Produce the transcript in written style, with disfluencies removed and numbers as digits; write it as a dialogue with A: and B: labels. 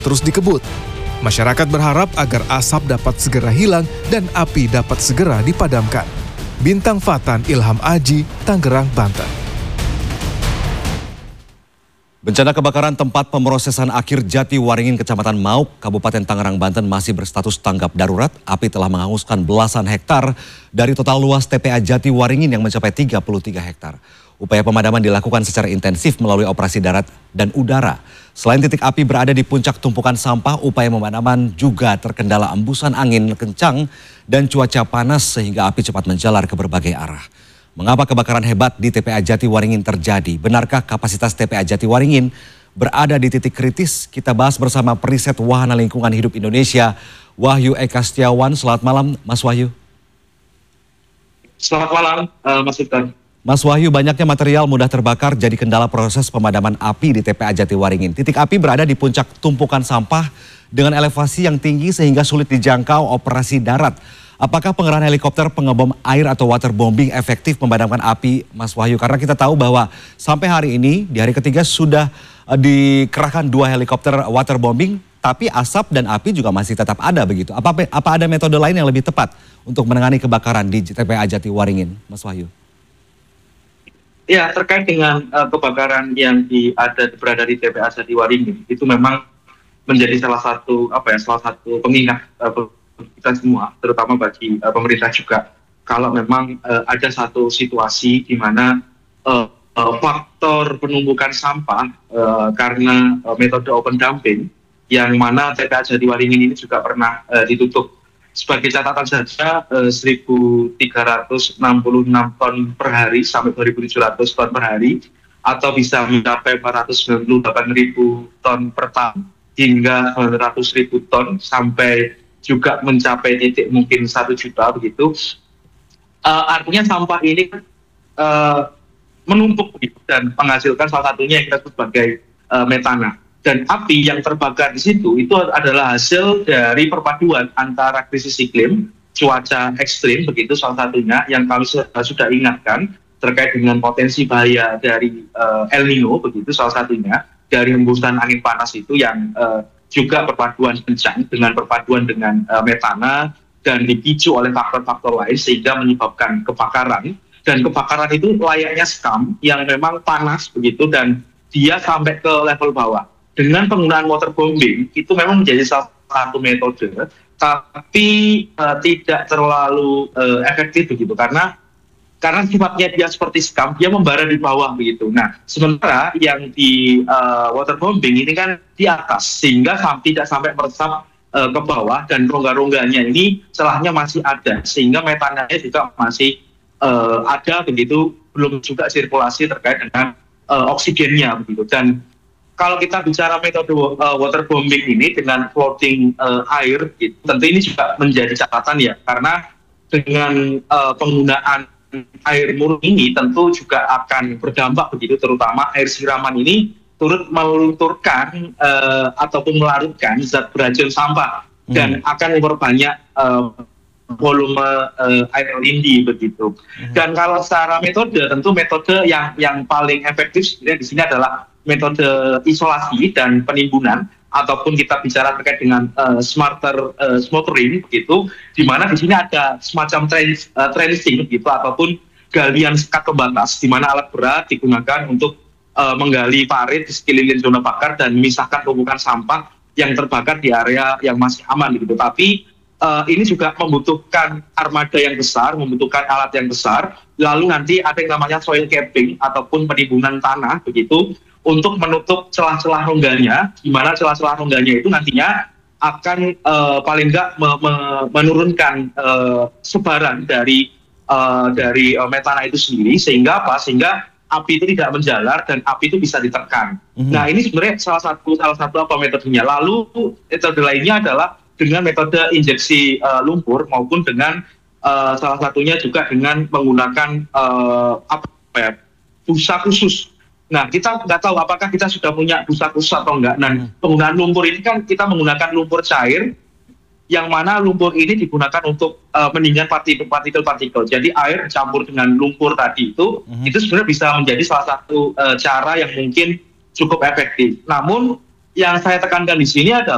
A: terus dikebut. Masyarakat berharap agar asap dapat segera hilang dan api dapat segera dipadamkan. Bintang Fatan Ilham Aji, Tangerang, Banten.
B: Bencana kebakaran tempat pemrosesan akhir Jatiwaringin, Kecamatan Mauk, Kabupaten Tangerang, Banten masih berstatus tanggap darurat. Api telah menghanguskan belasan hektar dari total luas TPA Jatiwaringin yang mencapai 33 hektar. Upaya pemadaman dilakukan secara intensif melalui operasi darat dan udara. Selain titik api berada di puncak tumpukan sampah, upaya pemadaman juga terkendala embusan angin kencang dan cuaca panas sehingga api cepat menjalar ke berbagai arah. Mengapa kebakaran hebat di TPA Jatiwaringin terjadi? Benarkah kapasitas TPA Jatiwaringin berada di titik kritis? Kita bahas bersama Periset Wahana Lingkungan Hidup Indonesia, Wahyu Eka Setiawan. Selamat malam, Mas Wahyu.
C: Selamat malam, Mas Sultan.
B: Mas Wahyu, banyaknya material mudah terbakar jadi kendala proses pemadaman api di TPA Jatiwaringin. Titik api berada di puncak tumpukan sampah dengan elevasi yang tinggi sehingga sulit dijangkau operasi darat. Apakah pengerahan helikopter pengebom air atau waterbombing efektif memadamkan api, Mas Wahyu? Karena kita tahu bahwa sampai hari ini, di hari ketiga sudah dikerahkan 2 helikopter waterbombing, tapi asap dan api juga masih tetap ada begitu. Apa ada metode lain yang lebih tepat untuk menangani kebakaran di TPA Jatiwaringin, Mas Wahyu?
C: Ya, terkait dengan kebakaran yang berada di TPA Jatiwaringin, itu memang menjadi salah satu pengingat kita semua, terutama bagi pemerintah juga, kalau memang ada satu situasi di mana faktor penumpukan sampah karena metode open dumping, yang mana TPA Jatiwaringin ini juga pernah ditutup. Sebagai catatan saja, 1.366 ton per hari sampai 2.700 ton per hari, atau bisa mencapai 498.000 ton per tahun hingga 900.000 ton sampai juga mencapai titik mungkin 1 juta begitu. Artinya sampah ini menumpuk begitu, dan menghasilkan salah satunya yang kita sebut sebagai metana. Dan api yang terbakar di situ itu adalah hasil dari perpaduan antara krisis iklim, cuaca ekstrim begitu salah satunya yang kami sudah ingatkan terkait dengan potensi bahaya dari El Nino begitu salah satunya, dari hembusan angin panas itu yang juga perpaduan kencang dengan perpaduan dengan metana dan dipicu oleh faktor-faktor lain sehingga menyebabkan kebakaran. Dan kebakaran itu layaknya sekam yang memang panas begitu dan dia sampai ke level bawah. Dengan penggunaan waterbombing itu memang menjadi salah satu metode, tapi tidak terlalu efektif begitu karena sifatnya dia seperti sekam, dia membara di bawah begitu. Nah, sementara yang di waterbombing ini kan di atas, sehingga tidak sampai meresap ke bawah, dan rongga-rongganya ini celahnya masih ada, sehingga metananya juga masih ada begitu, belum juga sirkulasi terkait dengan oksigennya begitu. Dan kalau kita bicara metode waterbombing ini dengan floating air, gitu, tentu ini juga menjadi catatan ya, karena dengan penggunaan air murni ini tentu juga akan berdampak begitu, terutama air siraman ini turut melunturkan ataupun melarutkan zat beracun sampah dan akan memperbanyak volume air lindi begitu. Dan kalau secara metode, tentu metode yang paling efektif sebenarnya di sini adalah metode isolasi dan penimbunan, ataupun kita bicara terkait dengan smarter smothering begitu, di mana di sini ada semacam trenching gitu ataupun galian sekat pembatas, di mana alat berat digunakan untuk menggali parit di sekeliling zona bakar dan memisahkan tumpukan sampah yang terbakar di area yang masih aman gitu. Tapi ini juga membutuhkan armada yang besar, membutuhkan alat yang besar. Lalu nanti ada yang namanya soil capping ataupun penimbunan tanah begitu, untuk menutup celah-celah rongganya, di mana celah-celah rongganya itu nantinya akan paling enggak menurunkan sebaran dari metana itu sendiri, sehingga apa? Sehingga api itu tidak menjalar dan api itu bisa ditekan. Nah, ini sebenarnya salah satu metodenya. Lalu metode lainnya adalah dengan metode injeksi lumpur, maupun dengan salah satunya juga dengan menggunakan busa khusus. Nah, kita nggak tahu apakah kita sudah punya busa khusus atau enggak. Nah, penggunaan lumpur ini kan kita menggunakan lumpur cair, yang mana lumpur ini digunakan untuk mendingan partikel-partikel. Jadi air campur dengan lumpur tadi itu sebenarnya bisa menjadi salah satu cara yang mungkin cukup efektif. Namun yang saya tekankan di sini adalah